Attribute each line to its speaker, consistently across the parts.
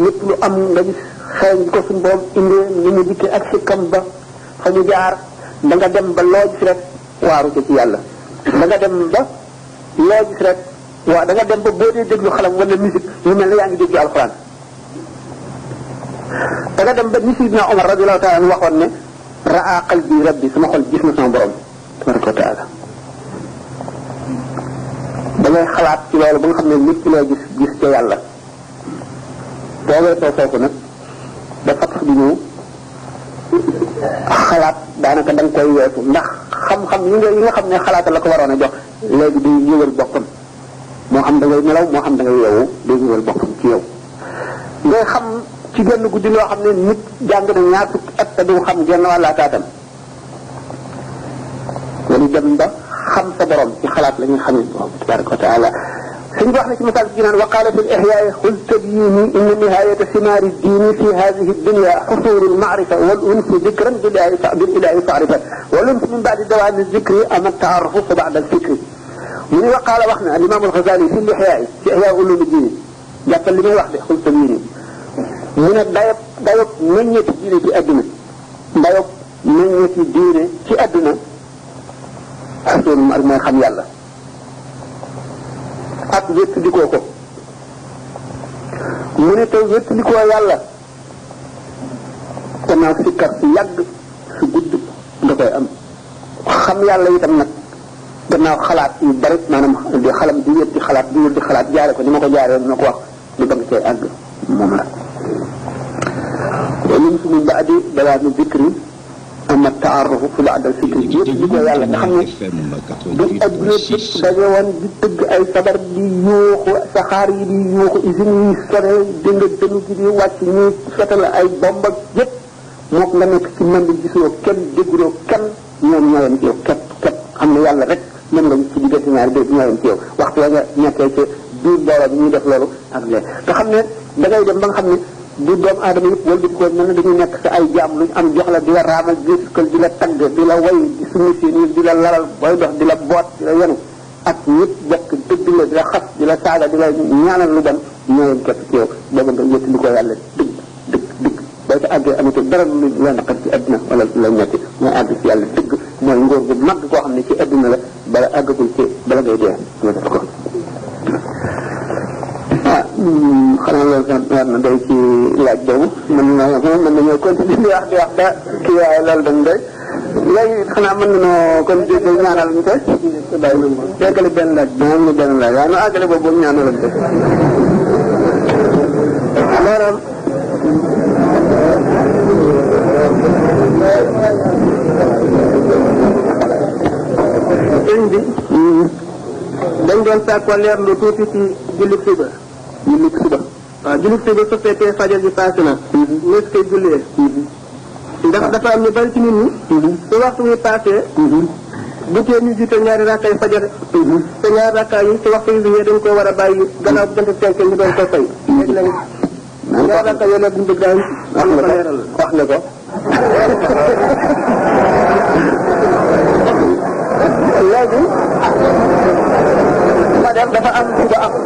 Speaker 1: lépp lu am nga gis xeeñ ko suñu borom indee ni mu dikkee ak sikkam ba fa ñu jaar da nga dem ba loo gis rek waaru ci yàlla da nga dem ba loo gis rek waaw da nga dem ba boo dee déglu xalam wala musique ñu mel ne yaa ngi déglu alxuraan da nga dem ba ni Sidna Omar radiyallahu taala anhu waxoon ne raa qalbi rabbi sama xol gis na sama borom tabaraka wa taala da ngay xalaat ci loolu ba nga xam ne nit ki lay gis ca yàlla boo weesoo foofu nag ba fatx bi ñëw xalaat daanaka da nga koy weesu ndax xam-xam yi nga xam ne xalaata la ko waroon a jox léegi day ñëwal boppam moo xam da ngay nelaw moo xam da ngay yeewu day ñëwal boppam ci yow ngay xam ci genn guddi loo xam ne nit jàng na ñaar fukki at te du xam genn wàllaataatam wala dem ba xam sa borom ci xalaat la ñuy xamee borom tabaraka wa taala suñ wax na ci misaal ci naan wa qaala fi l-ihyaa qul tabyini inna nihaayata simaari diini fi haadihi dunya xusuulu l-maarifa wal unsu dikran bil ilaahi faarifa wal unsu min baadi dawaami zikri ama taarufu fa baada al-fikri mu ne wa qaala wax na al-imaam al-Ghazali fi l-ihyaa ci ihyaa ulumi diini jàppal li may wax de qul tabyini mu ne dayob meññeeti diine ci adduna dayob meññeeti diine ci adduna xusuulu mooy xam yàlla ak wéttalikoo ko mu ne te wéttalikoo yàlla gannaaw sikkar su yàgg su gudd nga koy am xam yàlla itam nag gannaaw xalaat yu bari maanaam di xalam di wétti xalaat di wétti xalaat jaare ko ni ma ko jaaree dina ko wax li ba nga cay àgg moom la wa min sumu baadi dawaami zikri ama taarufu fi baadal fikri wéttalikoo yàlla nga xam ne bu adduna bépp daje woon di tëgg ay sabar di yuuxu saxaar yi di yuuxu usines yi sore dégg nga dënu gi di wàcc ñuy fetal ay bomb ak yëpp mook nga nekk ci mën di gisuloo kenn dégguloo kenn ñoom ñooyam ci yow képp xam ne yàlla rek mën nga ci diggante ñaari béy ñooyam ci yow waxtu wa nga nekkee ci biir mbooloo bi ñuy def loolu ak lee nga xam ne da ngay dem ba nga xam ne du doomu aadama yëpp wala ko mel ne dañuy nekk sa ay jaam lu ñu am jox la di la raamal di la sukkal di la tagg di la way di suñu si di la lalal booy dox di la boot di la yenu ak ñëpp bokk dëgg la di la xas di la saaga di la ñaanal lu dem ñooyam képp ci yow booba nga yëtt li ko yàlla dëgg boo ko àggee amatul dara lu la naqar ci adduna wala la ñetti mooy àgg ci yàlla dëgg mooy ngóor gu mag koo xam ne ci adduna la bala àggagul ci bala ngay dee nga def ko xanaa loolu sax war na doy ci laaj boobu mën nañoo continuer di wax ba kii waaye loolu dañ doy léegi xanaa mën nañoo continuer di ñaanalante yeggale benn laaj moom ñu benn laaj waaye nu àggale boobu ñaanalante maanaam sëñ bi dañ doon sàkku leer lu tuuti ci jullit suba waaw jullit suba su fekkee fajar bi passé na nees koy jullee ndax dafa am ñu bari ci nit ñi su waxtu muy passé bu tee ñu jiite ñaari rakka yi fajar te ñaari rakka yi ci waxtu yi bi dañ ko war a bàyyi gannaaw bu jant fenk ñu doon ko fay léegi nag ñaari rakka yooyu la duñ bëgg daal am na ko leeral wax nga ko léegi ma dem dafa am suba am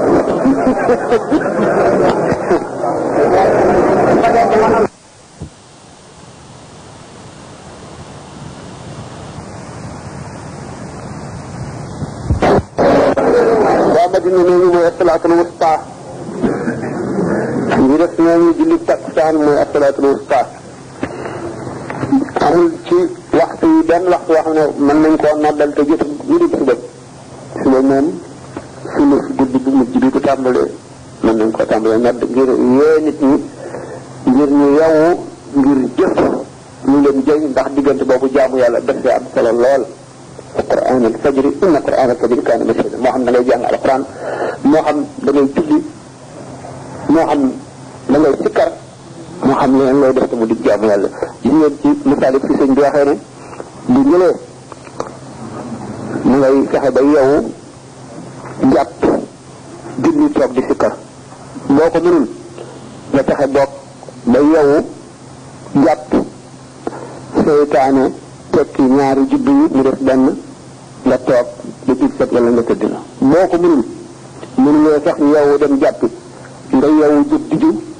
Speaker 1: ma dem dafa am waa Madina ñooñu mooy assalaatul wusta ñu def ñooñu julli takkusaan mooy assalaatul wusta amul ci waxtu yi benn waxtu yoo xam ne mën nañ koo noddal te jot ñu di suba moom sunu guddi bu mujj bi ko tàmbalee mën nañ koo tàmbalee nodd ngir yee nit ñi ngir ñu yeewu ngir jëf ñu leen jëy ndax diggante boobu jaamu yàlla def see am solo lool Qur'aan al-fajri inna Qur'aan al-fajri kaana mashhuuda moo xam da ngay jàng alquran moo xam da ngay julli moo xam da ngay sikkar moo xam leneen looy def te mu di jaamu yàlla gis ngeen ci misaal fi sëñ bi waxee ne bu ñëlee mu ngay fexe ba yeewu jàpp julli toog di sikkar boo ko mënul nga fexe boog ba yeewu jàpp seytaane tekki ñaari jubbu yi mu def benn nga toog ba jub set wala nga tëdd la boo ko mënuloo sax yeewu dem jàppi nga yeewu jub di